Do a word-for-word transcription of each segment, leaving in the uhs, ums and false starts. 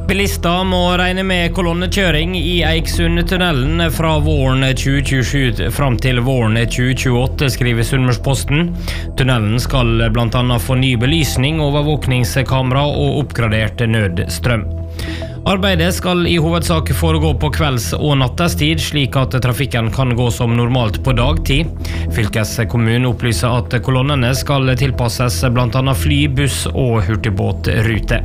Bilister må regne med kolonnekjøring i Eiksundtunnelen fra våren tjue tjuesju fram til våren tjue tjueåtte, skriver Sunnmørsposten. Tunnelen skal blant annet få ny belysning, overvåkningskamera og oppgradert nødstrøm. Arbeidet skal i hovedsak foregå på kvelds- og nattestid, slik at trafikken kan gå som normalt på dagtid. Fylkeskommunen opplyser at kolonnene skal tilpasses blant annet fly, buss og hurtigbåtrute.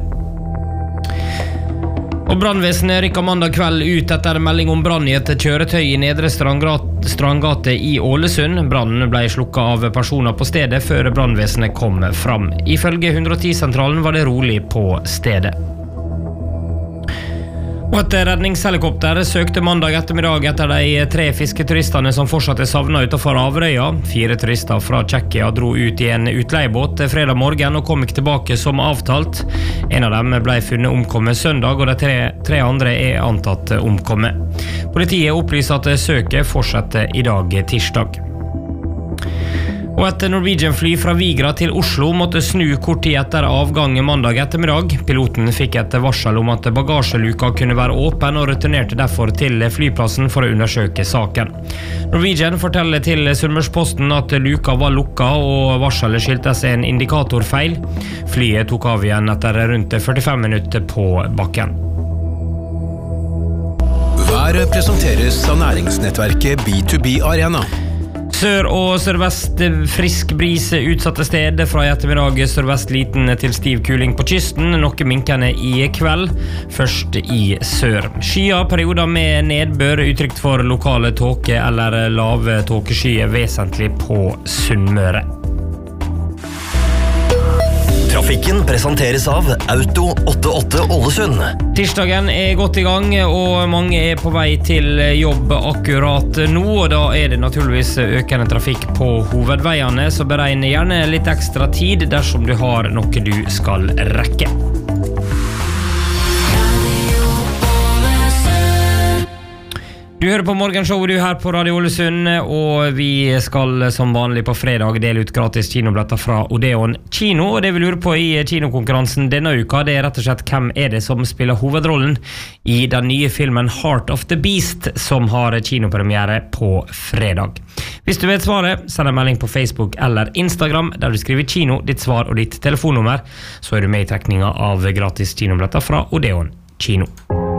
Og brannvesenet rykket mandag kveld ut etter melding om brann i et kjøretøy i Nedre Strandgate i Ålesund. Brannen ble slukket av personer på stedet før brannvesenet kom fram. Ifølge hundre og ti-sentralen var det rolig på stedet. Og et redningshelikopter søkte mandag ettermiddag etter de tre fisketuristene som fortsatt er savnet utenfor Averøya. Fire turister fra Tsjekkia dro ut i en utleiebåt fredag morgen og kom ikke tilbake som avtalt. En av dem ble funnet omkommet søndag, og de tre, tre andre er antatt omkommet. Politiet opplyser at søket fortsetter i dag tirsdag. Og et Norwegian-fly fra Vigra til Oslo måtte snu kort tid etter avgang mandag ettermiddag. Piloten fikk et varsel om at bagasjeluka kunne være åpen og returnerte derfor til flyplassen for å undersøke saken. Norwegian forteller til Sunnmørsposten at luka var lukka og varselet skyldtes en indikatorfeil. Flyet tok av igjen etter rundt førtifem minutter på bakken. Været presenteres av næringsnettverket B to B Arena. Sør- og sørvest frisk bris utsatte sted. Fra i ettermiddag sørvest liten til stiv kuling på kysten, noe minkende i kveld, først i sør. Skyer, perioder med nedbør, utrygt for lokale tåke eller lave tåkeskyer vesentlig på Sunnmøre. Trafikken presenteres av Auto åttiåtte Ålesund. Tirsdagen er godt i gang, og mange er på vei til jobb akkurat nå, og da er det naturligvis økende trafikk på hovedveiene, så beregn gjerne litt ekstra tid dersom du har noe du skal rekke. Du hører på Morgenshowet du her på Radio Ålesund, og vi skal som vanlig på fredag dele ut gratis kinobilletter fra Odeon Kino, og det vi lurer på i kinokonkurransen denne uka, det er rett og slett hvem er det som spiller hovedrollen i den nye filmen Heart of the Beast, som har kinopremiere på fredag. Hvis du vet svaret, send en melding på Facebook eller Instagram, der du skriver kino, ditt svar og ditt telefonnummer, så er du med i trekninga av gratis kinobilletter fra Odeon Kino.